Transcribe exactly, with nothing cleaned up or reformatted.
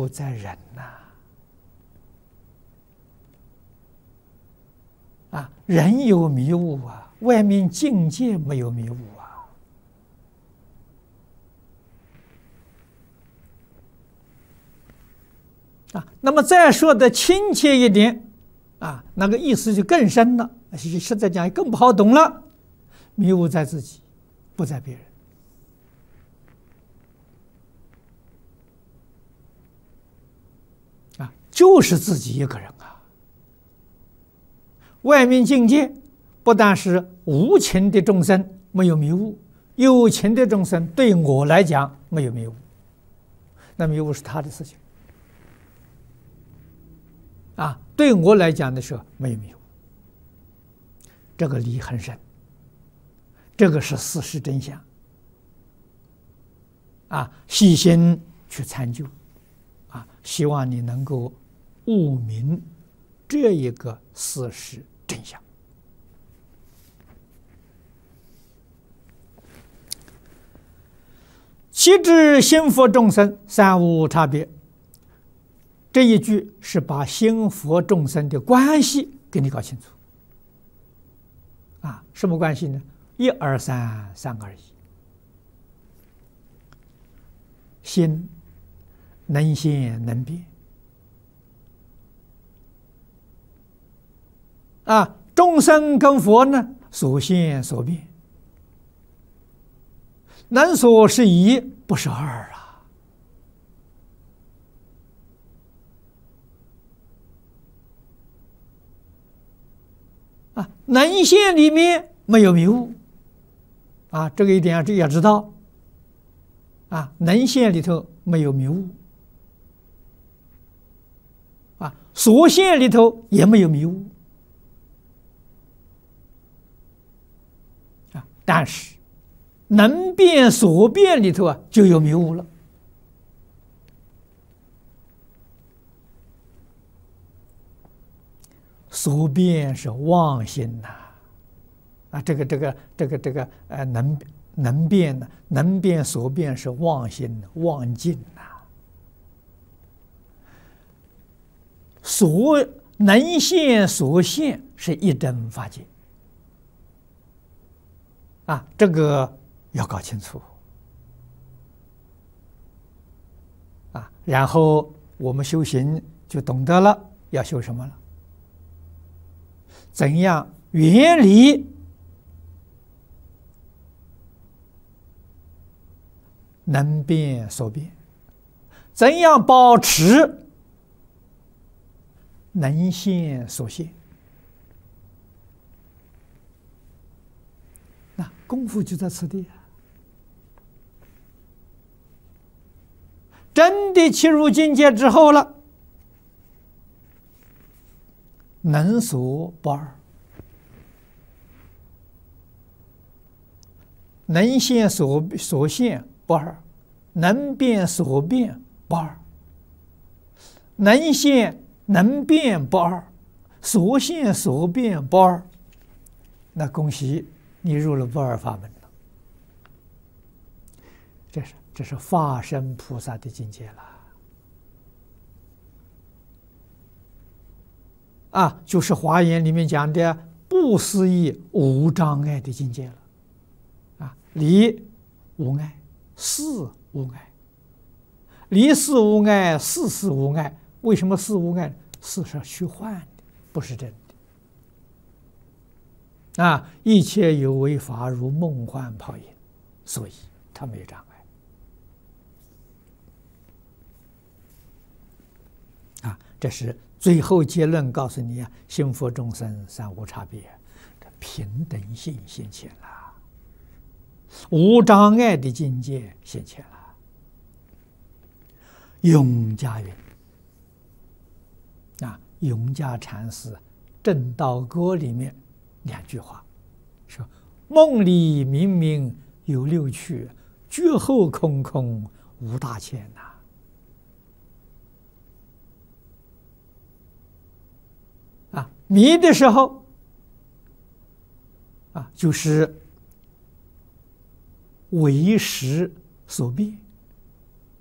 物在人呐、啊，啊，人有迷雾啊，外面境界没有迷雾啊。啊，那么再说的亲切一点，啊，那个意思就更深了，实在讲更不好懂了。迷雾在自己，不在别人。啊，就是自己一个人啊。外面境界不但是无情的众生没有迷雾，有情的众生对我来讲没有迷雾，那迷雾是他的事情。啊，对我来讲的时候没有迷雾，这个理很深，这个是事实真相。啊，细心去参究，啊，希望你能够悟明这一个事实真相。其知心佛众生三无差别。这一句是把心佛众生的关系给你搞清楚。啊，什么关系呢？一二三，三二一。心能现能变。啊，众生跟佛呢，所现所变。能所是一，不是二啊。啊，能现里面没有迷雾，啊，这个一点要要知道，啊，能现里头没有迷雾，啊，所现里头也没有迷雾，啊，但是能变所变里头啊就有迷雾了。所变是妄心呐、啊，啊，这个这个这个这个呃，能能变的，能变所变是妄心妄境呐、啊。所能现所现是一真法界啊，这个要搞清楚啊，然后我们修行就懂得了要修什么了。怎样远离能变所变？怎样保持能现所现？那功夫就在此地啊！真的切入境界之后了。能所不二，能现所所现不二，能变所变不二，能现能变不二，所现所变不二。那恭喜你入了不二法门了，这是这是法身菩萨的境界了。啊，就是《华严》里面讲的不思议无障碍的境界了。啊，离无碍，事无碍，离事无碍，事事无碍。为什么事无碍？事是虚幻的，不是真的。啊，一切有为法如梦幻泡影，所以它没有障碍。啊，这是。最后结论告诉你啊，心佛众生三无差别，这平等性现前了，无障碍的境界现前了。永嘉云啊，永嘉禅师《正道歌》里面两句话说：“梦里明明有六趣，觉后空空无大千呐。”啊，迷的时候，啊，就是为识所变；